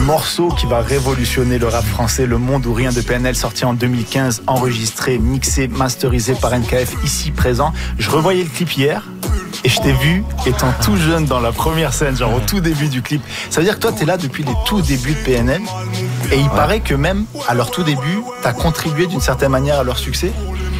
morceau qui va révolutionner le rap français, Le Monde ou Rien de PNL, sorti en 2015, enregistré, mixé, masterisé par NKF, ici présent. Je revoyais le clip hier et je t'ai vu étant tout jeune dans la première scène, genre au tout début du clip. Ça veut dire que toi, t'es là depuis les tout débuts de PNL et il paraît que même à leur tout début, t'as contribué d'une certaine manière à leur succès.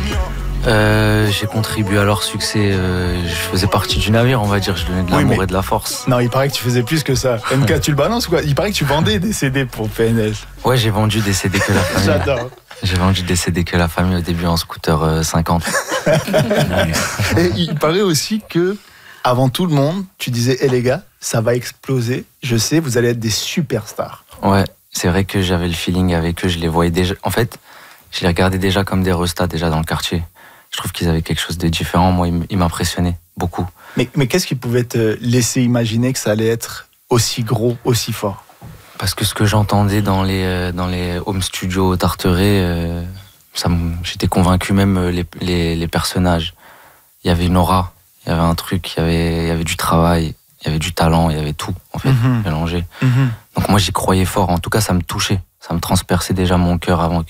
J'ai contribué à leur succès. Je faisais partie du navire, on va dire. Je donnais de l'amour et de la force. Non, il paraît que tu faisais plus que ça. MK, tu le balances ou quoi? Il paraît que tu vendais des CD pour PNL. Ouais, j'ai vendu des CD que la famille. J'adore. J'ai vendu des CD que la famille au début en scooter 50. Et il paraît aussi que, avant tout le monde, tu disais, hé les gars, ça va exploser. Je sais, vous allez être des superstars. Ouais, c'est vrai que j'avais le feeling avec eux. Je les voyais déjà. En fait, je les regardais déjà comme des restats déjà dans le quartier. Je trouve qu'ils avaient quelque chose de différent. Moi, ils m'impressionnaient beaucoup. Mais qu'est-ce qui pouvait te laisser imaginer que ça allait être aussi gros, aussi fort? Parce que ce que j'entendais dans les home studios Tarteret, j'étais convaincu, même les personnages. Il y avait une aura, il y avait un truc, il y avait du travail, il y avait du talent, il y avait tout, en fait, mélangé. Donc moi, j'y croyais fort. En tout cas, ça me touchait. Ça me transperçait déjà mon cœur avant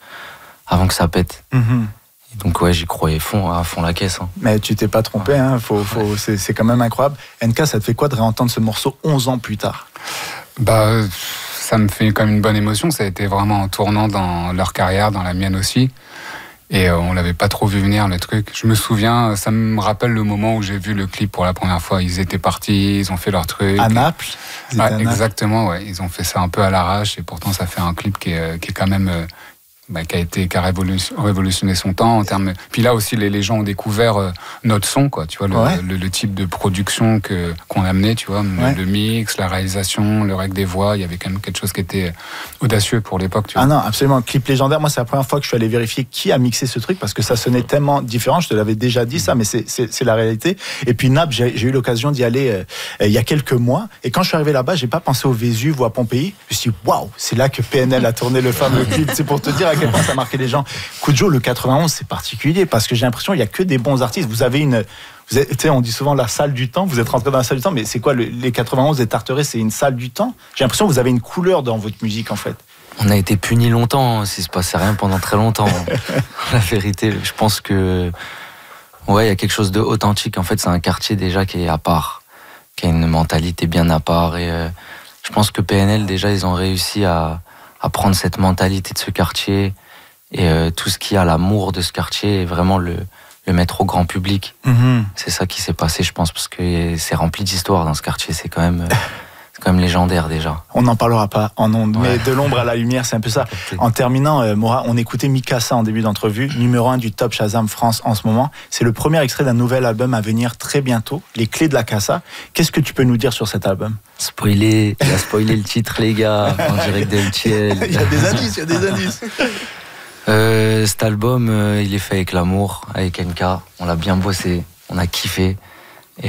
que ça pète. Donc ouais, j'y croyais à fond la caisse. Hein. Mais tu t'es pas trompé, hein. C'est quand même incroyable. NK, ça te fait quoi de réentendre ce morceau 11 ans plus tard? Bah, ça me fait quand même une bonne émotion. Ça a été vraiment un tournant dans leur carrière, dans la mienne aussi. Et on l'avait pas trop vu venir, le truc. Je me souviens, ça me rappelle le moment où j'ai vu le clip pour la première fois. Ils étaient partis, ils ont fait leur truc. À Naples? Exactement, ouais. Ils ont fait ça un peu à l'arrache et pourtant ça fait un clip qui est quand même... qui a révolutionné son temps en termes. Puis là aussi, les gens ont découvert notre son, quoi. Tu vois, le type de production qu'on amenait, tu vois, le mix, la réalisation, le règle des voix. Il y avait quand même quelque chose qui était audacieux pour l'époque. Tu vois. Ah non, absolument. Clip légendaire. Moi, c'est la première fois que je suis allé vérifier qui a mixé ce truc parce que ça sonnait tellement différent. Je te l'avais déjà dit ça, mais c'est la réalité. Et puis Naples, j'ai eu l'occasion d'y aller il y a quelques mois. Et quand je suis arrivé là-bas, j'ai pas pensé au Vésuve ou à Pompéi. Je me suis dit, waouh, c'est là que PNL a tourné le fameux clip. C'est pour te dire à quel point ça a marqué les gens. Kujo, le 91, c'est particulier parce que j'ai l'impression qu'il n'y a que des bons artistes. Vous avez on dit souvent la salle du temps. Vous êtes rentré dans la salle du temps, mais c'est quoi les 91 des Tarteret? C'est une salle du temps. J'ai l'impression que vous avez une couleur dans votre musique, en fait. On a été punis longtemps, s'il se passait rien pendant très longtemps. La vérité, je pense que ouais, il y a quelque chose d'authentique. En fait, c'est un quartier déjà qui est à part, qui a une mentalité bien à part. Et je pense que PNL, déjà, ils ont réussi à prendre cette mentalité de ce quartier et tout ce qui a l'amour de ce quartier et vraiment le mettre au grand public. C'est ça qui s'est passé, je pense, parce que c'est rempli d'histoires dans ce quartier. C'est quand même légendaire déjà. On n'en parlera pas en ondes, mais de l'ombre à la lumière, c'est un peu ça. En terminant, Mora, on écoutait Mikasa en début d'entrevue, numéro 1 du Top Shazam France en ce moment. C'est le premier extrait d'un nouvel album à venir très bientôt, Les Clés de la Casa. Qu'est-ce que tu peux nous dire sur cet album? Il a spoilé le titre, les gars, en direct de LTL. Il y a des indices. Cet album, il est fait avec l'amour, avec NK. On l'a bien bossé, on a kiffé. Et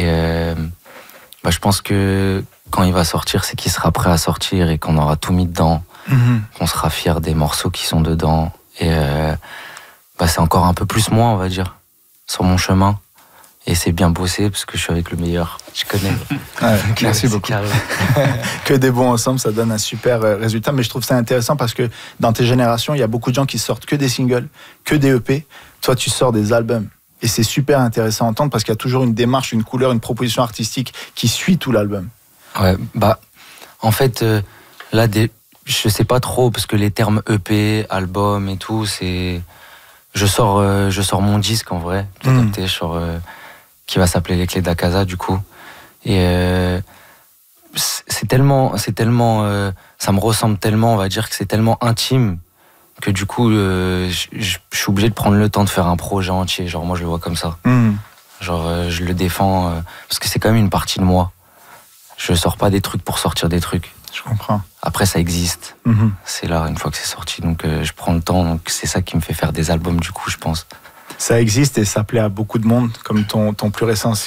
je pense que quand il va sortir, c'est qu'il sera prêt à sortir et qu'on aura tout mis dedans, qu'on sera fiers des morceaux qui sont dedans. Et c'est encore un peu plus moi, on va dire, sur mon chemin. Et c'est bien bossé parce que je suis avec le meilleur. Je connais. Merci beaucoup. Que des bons ensemble, ça donne un super résultat. Mais je trouve ça intéressant parce que dans tes générations, il y a beaucoup de gens qui sortent que des singles, que des EP. Toi, tu sors des albums. Et c'est super intéressant à entendre parce qu'il y a toujours une démarche, une couleur, une proposition artistique qui suit tout l'album. Ouais, en fait, là, je sais pas trop parce que les termes EP, album et tout, c'est. Je sors mon disque en vrai, qui va s'appeler Les Clés de la Casa du coup. Et c'est tellement, ça me ressemble tellement, on va dire que c'est tellement intime que du coup, je suis obligé de prendre le temps de faire un projet entier. Genre moi, je le vois comme ça. Genre, je le défends parce que c'est quand même une partie de moi. Je sors pas des trucs pour sortir des trucs. Je comprends. Après, ça existe. C'est là, une fois que c'est sorti. Donc, je prends le temps. Donc, c'est ça qui me fait faire des albums, du coup, je pense. Ça existe et ça plaît à beaucoup de monde, comme ton plus récent